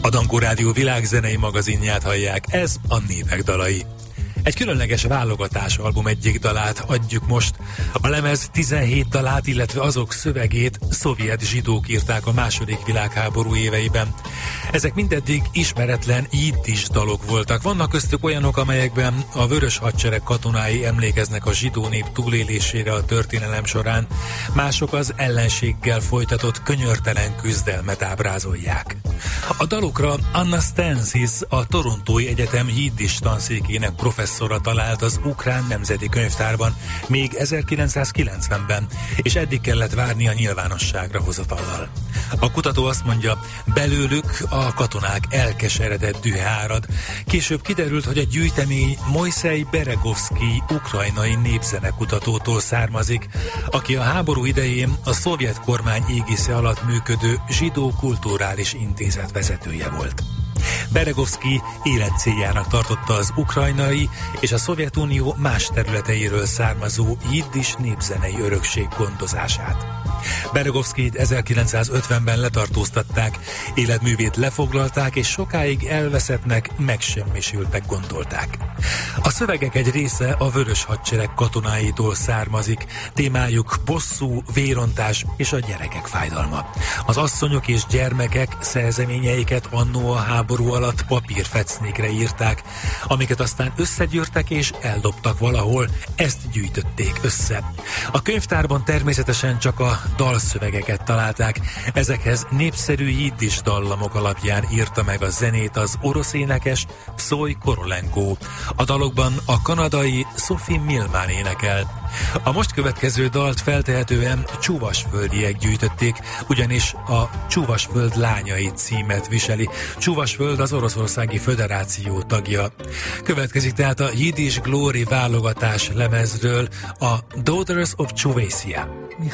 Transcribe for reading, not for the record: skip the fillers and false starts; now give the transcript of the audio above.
A Dankó Rádió világzenei magazinját hallják, ez a Népek dalai. Egy különleges válogatás album egyik dalát adjuk most. A lemez 17 dalát, illetve azok szövegét szovjet zsidók írták a II. Világháború éveiben. Ezek mindeddig ismeretlen jiddis dalok voltak. Vannak köztük olyanok, amelyekben a Vörös Hadsereg katonái emlékeznek a zsidó nép túlélésére a történelem során, mások az ellenséggel folytatott könyörtelen küzdelmet ábrázolják. A dalokra Anna Stensis, a Torontói Egyetem jiddis tanszékének professzora talált az Ukrán Nemzeti Könyvtárban még 1990-ben, és eddig kellett várni a nyilvánosságra hozatallal. A kutató azt mondja, belőlük a katonák elkeseredett dühe árad. Később kiderült, hogy a gyűjtemény Mojszej Beregovszkij ukrajnai népzenekutatótól származik, aki a háború idején a szovjet kormány égisze alatt működő Zsidó Kulturális Intézet vezetője volt. Beregovszkij életcéljának tartotta az ukrajnai és a Szovjetunió más területeiről származó jiddis népzenei örökség gondozását. Beregovszkijt 1950-ben letartóztatták, életművét lefoglalták, és sokáig elveszettnek, megsemmisültnek gondolták. A szövegek egy része a Vörös Hadsereg katonáitól származik, témájuk bosszú, vérontás és a gyerekek fájdalma. Az asszonyok és gyermekek szerzeményeiket annó a háború alatt papírfecnékre írták, amiket aztán összegyűrtek és eldobtak valahol, ezt gyűjtötték össze. A könyvtárban természetesen csak a dalszövegeket találták, ezekhez népszerű jiddis dallamok alapján írta meg a zenét az orosz énekes Pszoj Korolenko. A dalokban a kanadai Sophie Millman énekel. A most következő dalt feltehetően csuvasföldiek gyűjtötték, ugyanis a Csuvasföld lányai címet viseli. Csuvasföld az Oroszországi Föderáció tagja. Következik tehát a Yiddish Glory válogatás lemezről a Daughters of Chuvasia.